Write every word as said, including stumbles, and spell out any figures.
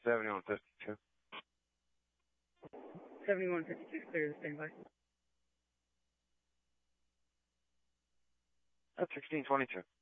seventy-one fifty-two. seventy-one fifty-two, clear the standby. That's sixteen twenty-two.